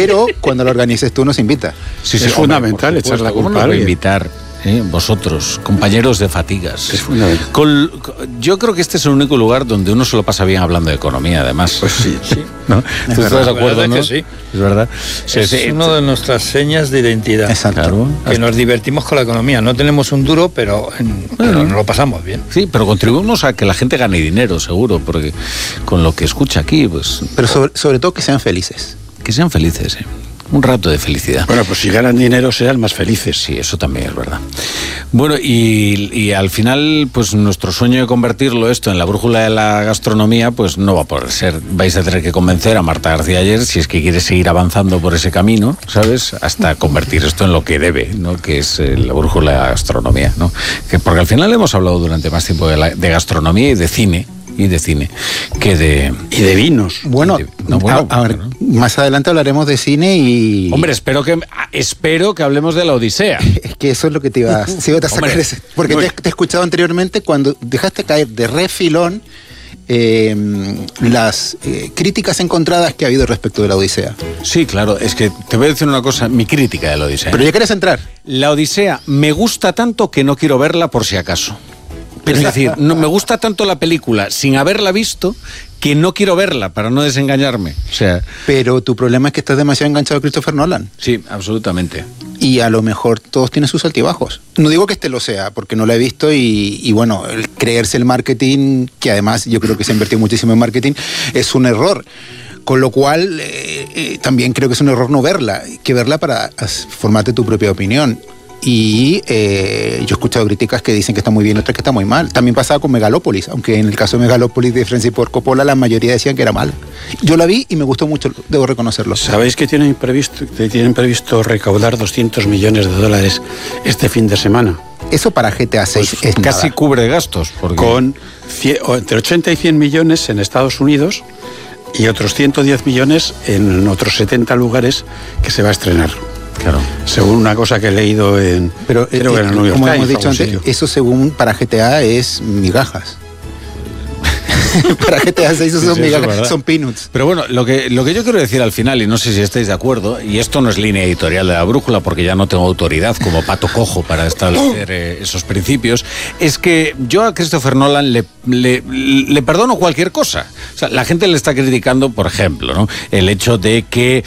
pero cuando lo organices tú nos invita. Sí, es fundamental echar la culpa a alguien. Invitar. Vosotros, compañeros de fatigas. Yo creo que este es el único lugar donde uno se lo pasa bien hablando de economía, además. Pues sí. ¿No? ¿Tú estás de acuerdo, no? Que sí. Es verdad. Es una de nuestras señas de identidad. Exacto. Claro. Que nos divertimos con la economía. No tenemos un duro, pero nos lo pasamos bien. Sí, pero contribuimos a que la gente gane dinero, seguro, porque con lo que escucha aquí, pues... Pero sobre todo que sean felices. Que sean felices, Un rato de felicidad. Bueno, pues si ganan dinero serán más felices. Sí, eso también es verdad. Bueno, y al final, pues nuestro sueño de convertirlo esto en la brújula de la gastronomía, pues no va a poder ser. Vais a tener que convencer a Marta García Aller, si es que quiere seguir avanzando por ese camino, ¿sabes? Hasta convertir esto en lo que debe, ¿no? Que es la brújula de la gastronomía, ¿no? Porque al final hemos hablado durante más tiempo de gastronomía y de cine, que de... Y de vinos. Bueno, a ver, más adelante hablaremos de cine y... Hombre, espero que hablemos de la Odisea. Es que eso es lo que te iba a sacar. Porque te he escuchado anteriormente cuando dejaste caer de refilón las críticas encontradas que ha habido respecto de la Odisea. Sí, claro, es que te voy a decir una cosa, mi crítica de la Odisea. Pero ya quieres entrar. La Odisea me gusta tanto que no quiero verla por si acaso. Es decir, no, me gusta tanto la película sin haberla visto que no quiero verla para no desengañarme. O sea, pero tu problema es que estás demasiado enganchado a Christopher Nolan. Sí, absolutamente. Y a lo mejor todos tienen sus altibajos. No digo que este lo sea, porque no lo he visto y bueno, el creerse el marketing, que además yo creo que se ha invertido muchísimo en marketing, es un error. Con lo cual, también creo que es un error no verla. Hay que verla para formarte tu propia opinión. Y yo he escuchado críticas que dicen que está muy bien, otras que está muy mal. También pasaba con Megalópolis, aunque en el caso de Megalópolis de Francis Ford Coppola la mayoría decían que era mal. Yo la vi y me gustó mucho, debo reconocerlo. ¿Sabéis que tienen previsto recaudar $200 millones este fin de semana? Eso para GTA 6 pues es casi nada. Cubre gastos. Porque... Con entre 80 y 100 millones en Estados Unidos y otros 110 millones en otros 70 lugares que se va a estrenar. Claro. Según una cosa que he leído en... Pero creo que en el New York como Times, hemos dicho antes, eso según para GTA es migajas. Para GTA 6 son migajas, son peanuts. Pero bueno, lo que yo quiero decir al final, y no sé si estáis de acuerdo, y esto no es línea editorial de la brújula porque ya no tengo autoridad como pato cojo para establecer esos principios, es que yo a Christopher Nolan le perdono cualquier cosa. O sea, la gente le está criticando, por ejemplo, ¿no? El hecho de que...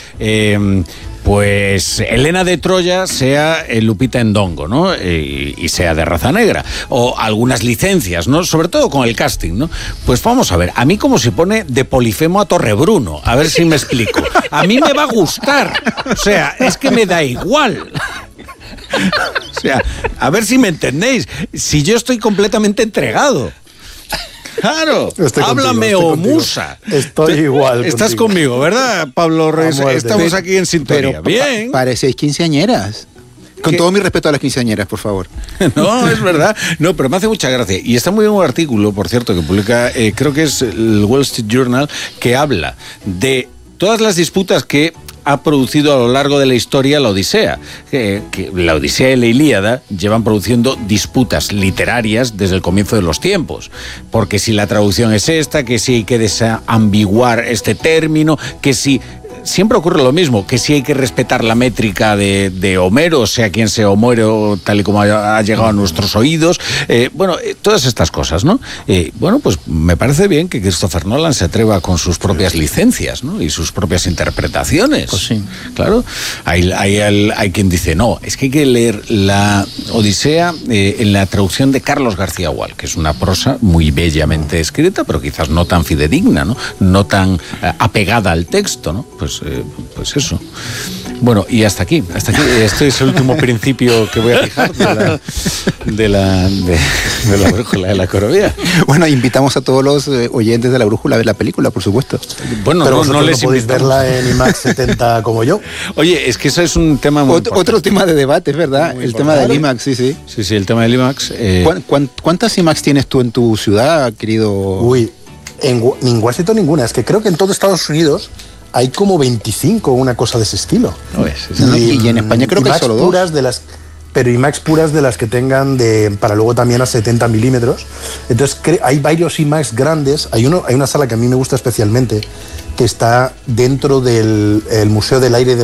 pues Helena de Troya sea Lupita Ndongo, ¿no? Y sea de raza negra. O algunas licencias, ¿no? Sobre todo con el casting, ¿no? Pues vamos a ver, a mí como se pone de Polifemo a Torrebruno, a ver si me explico. A mí me va a gustar. O sea, es que me da igual. O sea, a ver si me entendéis. Si yo estoy completamente entregado. Claro, háblame o musa. Estoy igual. Estás conmigo, ¿verdad, Pablo Reyes? Estamos aquí en sintonía. Pero bien. Parecéis quinceañeras. Con todo mi respeto a las quinceañeras, por favor. No, es verdad. No, pero me hace mucha gracia. Y está muy bien un artículo, por cierto, que publica, creo que es el Wall Street Journal, que habla de todas las disputas que ha producido a lo largo de la historia la Odisea. Que la Odisea y la Ilíada llevan produciendo disputas literarias desde el comienzo de los tiempos. Porque si la traducción es esta, que si hay que desambiguar este término, que si... Siempre ocurre lo mismo, que si hay que respetar la métrica de Homero, sea quien sea Homero, tal y como ha llegado a nuestros oídos. Todas estas cosas, ¿no? Bueno, pues me parece bien que Christopher Nolan se atreva con sus propias licencias, ¿no? Y sus propias interpretaciones. Pues sí. Claro. Hay quien dice, no, es que hay que leer la Odisea en la traducción de Carlos García Gual, que es una prosa muy bellamente escrita, pero quizás no tan fidedigna, ¿no? No tan apegada al texto, ¿no? Pues eso. Bueno, y hasta aquí. Este es el último principio que voy a fijar de la brújula de la economía. Bueno, invitamos a todos los oyentes de la brújula a ver la película, por supuesto. Bueno, pero no les podéis invitamos. verla en IMAX 70 como yo. Oye, es que eso es un tema muy Otro tema de debate, es verdad. El tema del IMAX, sí. Sí, el tema del IMAX. ¿Cuántas IMAX tienes tú en tu ciudad, querido? Uy, en Washington ninguna. Es que creo que en todo Estados Unidos hay como 25 o una cosa de ese estilo. No es. Y en España creo que hay solo 2. Pero IMAX puras de las que tengan para luego también a 70 milímetros. Entonces hay varios IMAX grandes. Hay una sala que a mí me gusta especialmente, que está dentro del Museo del Aire de